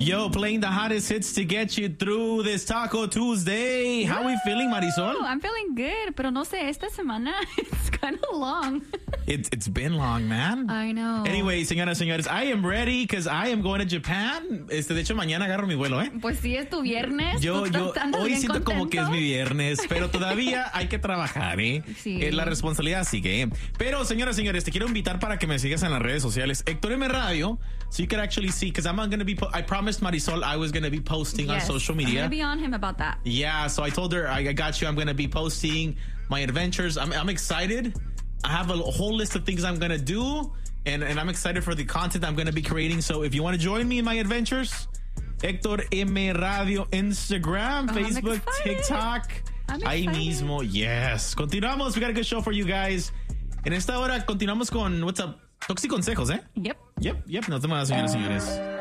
Yo, playing the hottest hits to get you through this Taco Tuesday. How are we feeling, Marisol? I'm feeling good, pero no sé, esta semana it's kind of long. It's been long, man. I know. Anyway, señoras, señores, I am ready because I am going to Japan. De hecho, mañana agarro mi vuelo, ¿eh? Pues sí, es tu viernes. Yo hoy bien siento contento. como que es mi viernes, pero todavía hay que trabajar, ¿eh? Sí. La responsabilidad sigue, ¿eh? Pero, señoras, señores, te quiero invitar para que me sigas en las redes sociales. Héctor M Radio, so you can actually see, because I'm going to be, I promised Marisol I was going to be posting on social media. I'm going to be on him about that. Yeah, so I told her, I got you, I'm going to be posting my adventures. I'm excited. I have a whole list of things I'm going to do, and I'm excited for the content I'm going to be creating. So if you want to join me in my adventures, Héctor M Radio, Instagram, Facebook, TikTok. Ahí mismo, yes. Continuamos. We got a good show for you guys. En esta hora continuamos con What's Up? Toxi Consejos, ¿eh? Yep. Nos vemos, señoras y señores.